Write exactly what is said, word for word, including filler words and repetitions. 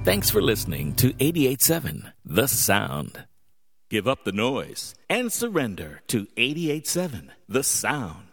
Thanks for listening to eighty-eight point seven The Sound. Give up the noise and surrender to eighty-eight point seven The Sound.